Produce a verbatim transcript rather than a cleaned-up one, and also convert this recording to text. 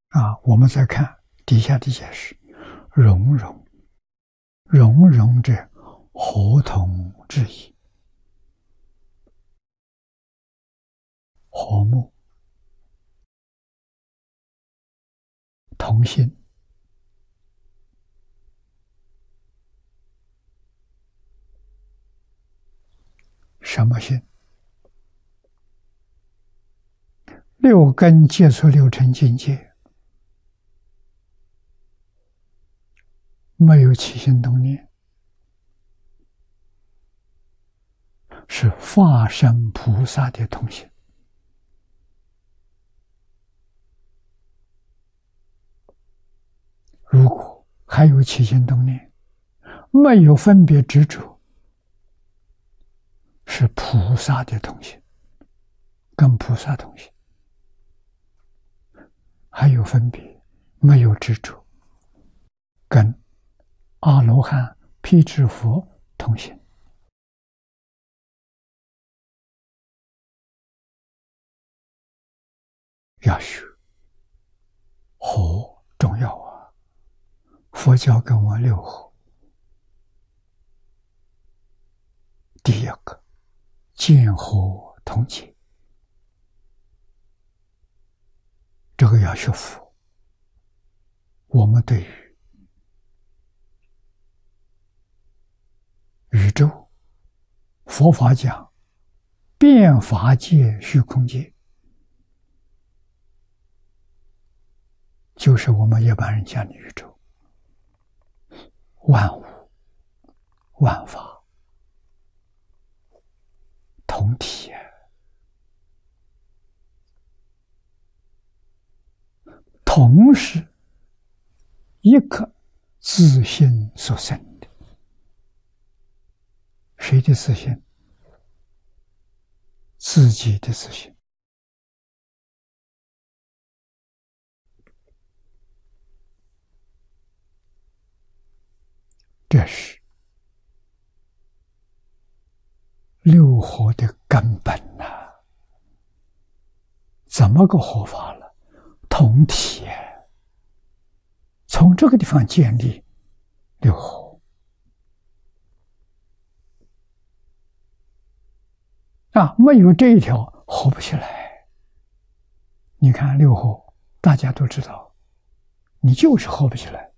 啊，我们再看底下的解释：融融，融融者，合同之意，和睦、同心。什么心？六根接触六尘境界，没有起心动念，是化身菩萨的同心。如果还有起心动念，没有分别执着，是菩萨的同心，跟菩萨同心。还有分别，没有执着，跟阿罗汉、辟支佛同心。要学和重要啊！佛教跟我六和。第一个，见和同解，这个要学佛。我们对于宇宙，佛法讲变法界、虚空界，就是我们一般人讲的宇宙，万物、万法同体，同是一颗自性所生的。谁的自性？自己的自性。这是六合的根本呐、啊！怎么个合法了？同体，从这个地方建立六合啊，没有这一条合不起来。你看六合，大家都知道，你就是合不起来。